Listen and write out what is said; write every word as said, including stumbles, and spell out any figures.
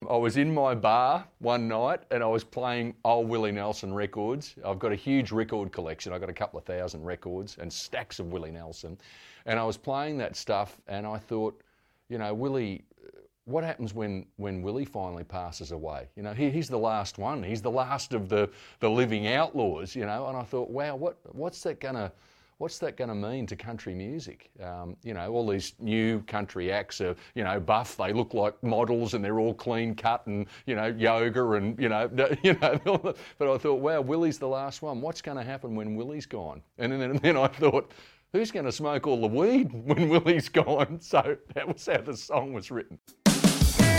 I was in my bar one night and I was playing old Willie Nelson records. I've got a huge record collection. I've got a couple of thousand records and stacks of Willie Nelson. And I was playing that stuff and I thought, you know, Willie, what happens when, when Willie finally passes away? You know, he, he's the last one. He's the last of the, the living outlaws, you know. And I thought, wow, what what's that gonna what's that gonna mean to country music? Um, you know, all these new country acts are, you know, buff. They look like models and they're all clean cut and, you know, yoga and, you know, you know. But I thought, wow, Willie's the last one. What's going to happen when Willie's gone? And then, and then I thought, who's going to smoke all the weed when Willie's gone? So that was how the song was written.